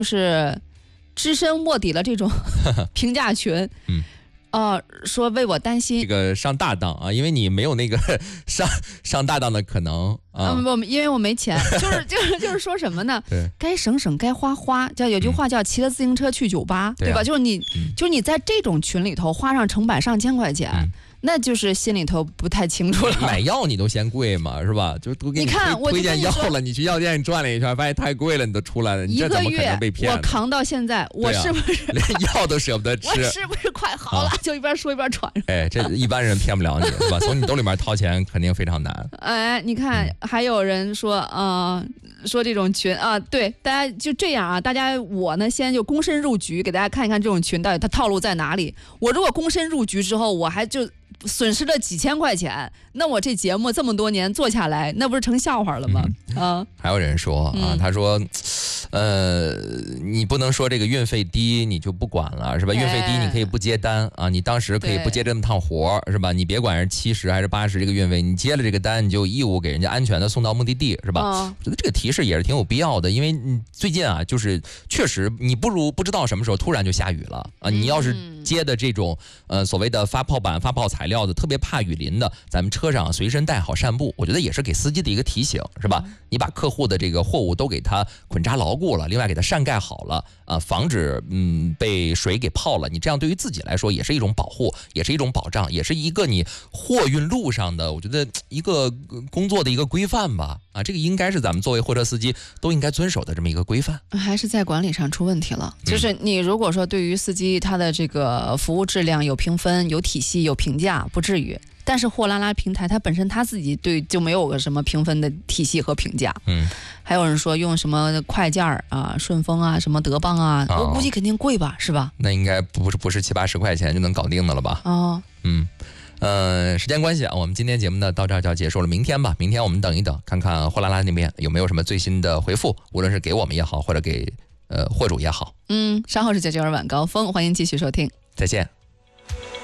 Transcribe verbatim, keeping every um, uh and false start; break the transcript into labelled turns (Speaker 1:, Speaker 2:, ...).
Speaker 1: 就是只身卧底了这种评价群，
Speaker 2: 嗯。
Speaker 1: 呃，说为我担心
Speaker 2: 这个上大当啊，因为你没有那个上上大当的可能啊。
Speaker 1: 嗯，不，因为我没钱，就是就是就是说什么呢？
Speaker 2: 对，
Speaker 1: 该省省，该花花。叫有句话叫骑着自行车去酒吧，
Speaker 2: 嗯、
Speaker 1: 对吧？
Speaker 2: 对啊、
Speaker 1: 就是你、
Speaker 2: 嗯，
Speaker 1: 就是你在这种群里头花上成百上千块钱。嗯，那就是心里头不太清楚了。
Speaker 2: 买药你都嫌贵嘛，是吧？就都给你推
Speaker 1: 你
Speaker 2: 推荐药了，你去药店你转了一圈，发现太贵了，你都出来了，你这怎么可能被骗？
Speaker 1: 我扛到现在，我是不是、
Speaker 2: 啊、连药都舍不得吃？
Speaker 1: 我是不是快好了？啊、就一边说一边喘。
Speaker 2: 哎，这一般人骗不了你，是吧？从你兜里面掏钱肯定非常难。
Speaker 1: 哎，你看，嗯、还有人说，呃，说这种群啊，对，大家就这样啊，大家我呢先就躬身入局，给大家看一看这种群到底它套路在哪里。我如果躬身入局之后，我还就。损失了几千块钱，那我这节目这么多年做下来，那不是成笑话了吗？
Speaker 2: 嗯、
Speaker 1: 啊，
Speaker 2: 还有人说啊，嗯、他说，呃，你不能说这个运费低你就不管了，是吧？运费低你可以不接单啊，你当时可以不接这么趟活，是吧？你别管是七十还是八十这个运费，你接了这个单，你就有义务给人家安全的送到目的地，是吧？哦、我觉得这个提示也是挺有必要的，因为最近啊，就是确实你不如不知道什么时候突然就下雨了啊，你要是接的这种呃所谓的发泡板、发泡材料的，特别怕雨淋的，咱们车上随身带好扇布，我觉得也是给司机的一个提醒，是吧？嗯、你把客户的这个货物都给他捆扎牢固了，另外给他扇盖好了，啊、呃，防止嗯被水给泡了。你这样对于自己来说也是一种保护，也是一种保障，也是一个你货运路上的，我觉得一个工作的一个规范吧。啊，这个应该是咱们作为货车司机都应该遵守的这么一个规范。
Speaker 1: 还是在管理上出问题了。就是你如果说对于司机他的这个服务质量有评分、有体系、有评价，不至于。但是货拉拉平台它本身它自己对就没有个什么评分的体系和评价。
Speaker 2: 嗯，
Speaker 1: 还有人说用什么快件啊、顺丰啊、什么德邦啊，哦、我估计肯定贵吧，是吧？
Speaker 2: 那应该不是不是七八十块钱就能搞定的了吧？
Speaker 1: 哦，
Speaker 2: 嗯。呃，时间关系啊，我们今天节目呢到这儿就要结束了。明天吧，明天我们等一等，看看货拉拉那边有没有什么最新的回复，无论是给我们也好，或者给呃货主也好。
Speaker 1: 嗯，稍后是九九二晚高峰，欢迎继续收听，
Speaker 2: 再见。